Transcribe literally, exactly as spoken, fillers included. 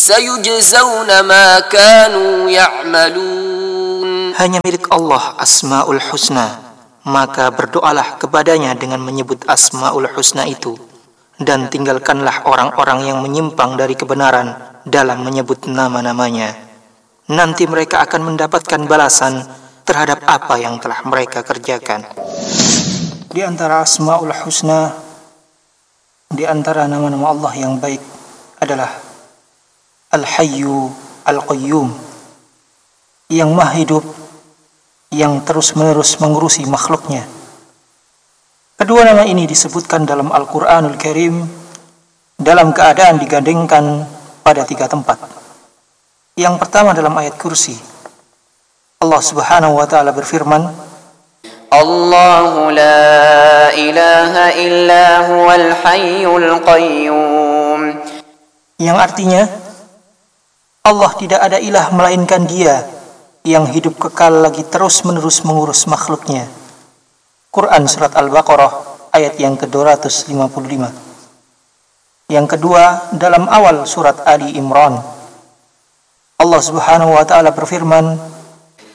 سيجزون ما كانوا يعملون. Hanya milik Allah Asmaul Husna, maka berdoalah kepadanya dengan menyebut Asmaul Husna itu, dan tinggalkanlah orang-orang yang menyimpang dari kebenaran dalam menyebut nama-namanya. Nanti mereka akan mendapatkan balasan terhadap apa yang telah mereka kerjakan. Di antara Asmaul Husna, di antara nama-nama Allah yang baik adalah Al-Hayyu Al-Qayyum, yang maha hidup, yang terus-menerus mengurusi makhluknya. Kedua nama ini disebutkan dalam Al-Quranul Karim dalam keadaan digandengkan pada tiga tempat. Yang pertama dalam ayat kursi, Allah Subhanahu wa ta'ala berfirman, Allahu la ilaha illa huwal hayyul qayyum, yang artinya Allah tidak ada ilah melainkan Dia yang hidup kekal lagi terus-menerus mengurus makhluknya. Quran Surat Al-Baqarah ayat yang ke dua ratus lima puluh lima. Yang kedua dalam awal Surat Ali Imran, Allah Subhanahu wa ta'ala berfirman,